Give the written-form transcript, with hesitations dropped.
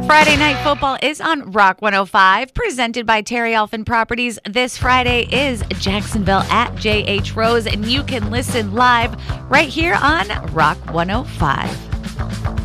Friday Night Football is on Rock 105, presented by Terry Alphin Properties. This Friday is Jacksonville at J.H. Rose, and you can listen live right here on Rock 105.